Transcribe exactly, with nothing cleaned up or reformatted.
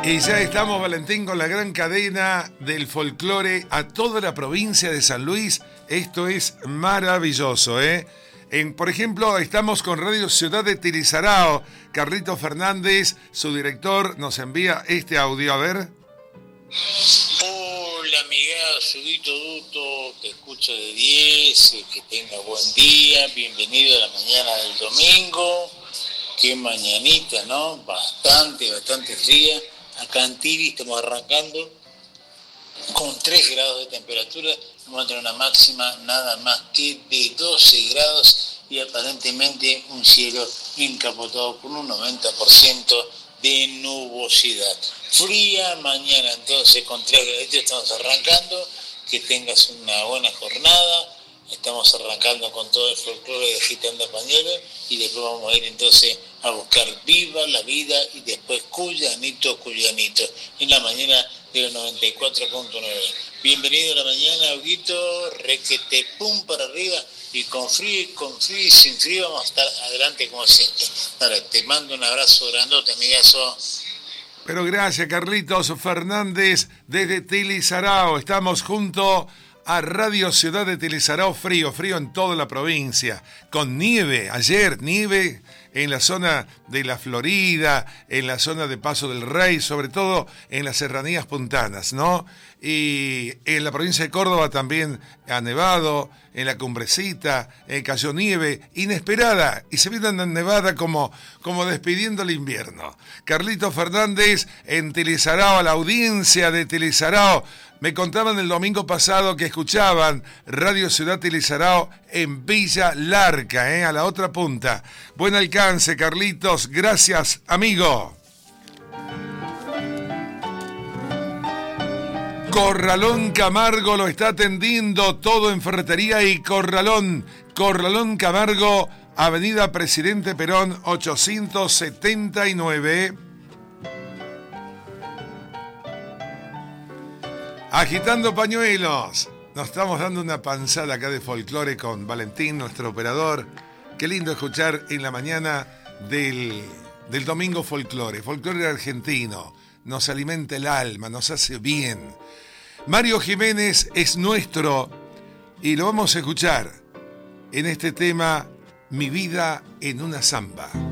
Y ya estamos, Valentín, con la gran cadena del folclore a toda la provincia de San Luis. Esto es maravilloso, ¿eh? En, por ejemplo, estamos con Radio Ciudad de Tilizarao. Carlito Fernández, su director, nos envía este audio. A ver. Hola, amigazo, Guito Duto, te escucho de diez, que tenga buen día, bienvenido a la mañana del domingo. Qué mañanita, ¿no? Bastante, bastante fría. Acá en Tiri estamos arrancando con tres grados de temperatura, vamos a tener una máxima nada más que de doce grados y aparentemente un cielo encapotado con un noventa por ciento de nubosidad. Fría mañana entonces con tres grados estamos arrancando, que tengas una buena jornada. Estamos arrancando con todo el folclore de Agitando Pañuelos y después vamos a ir entonces a buscar Viva la Vida y después Cuyanito, Cuyanito, en la mañana de los noventa y cuatro punto nueve. Bienvenido a la mañana, Huguito, requete pum para arriba y con frío, con frío y sin frío vamos a estar adelante como siempre. Ahora, te mando un abrazo grandote, amigazo. Pero gracias, Carlitos Fernández, desde Tilizarao. Estamos junto a Radio Ciudad de Tilizarao, frío, frío en toda la provincia, con nieve, ayer nieve en la zona de la Florida, en la zona de Paso del Rey, sobre todo en las serranías puntanas, ¿no? Y en la provincia de Córdoba también ha nevado, en la Cumbrecita, eh, cayó nieve inesperada, y se viene una nevada como, como despidiendo el invierno. Carlito Fernández en Tilizarao, a la audiencia de Tilizarao. Me contaban el domingo pasado que escuchaban Radio Ciudad Tilizarao en Villa Larca, ¿eh? A la otra punta. Buen alcance, Carlitos. Gracias, amigo. Corralón Camargo lo está atendiendo todo en ferretería y Corralón. Corralón Camargo, Avenida Presidente Perón, ochocientos setenta y nueve. Agitando pañuelos. Nos estamos dando una panzada acá de folclore con Valentín, nuestro operador. Qué lindo escuchar en la mañana del, del domingo folclore. Folclore argentino. Nos alimenta el alma, nos hace bien. Mario Jiménez es nuestro y lo vamos a escuchar en este tema, Mi vida en una samba.